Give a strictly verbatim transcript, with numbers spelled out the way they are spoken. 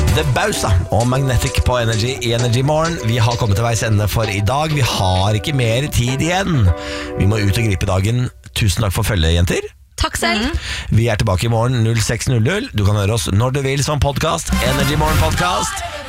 The Bausa og Magnetic på Energy i Energy Morgen. Vi har kommet til veis ende for i dag. Vi har ikke mer tid igjen. Vi må ut og gripe dagen. Tusen takk for følget, jenter. Takk selv. Mm. Vi er tilbake i morgen null seks null null. Du kan høre oss når du vil som podcast. Energy Morgen Podcast.